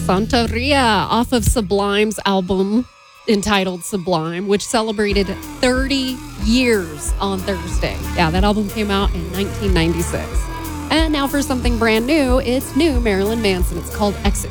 Santeria off of Sublime's album entitled Sublime, which celebrated 30 years on Thursday. Yeah, that album came out in 1996. And now for something brand new, it's new Marilyn Manson. It's called Exit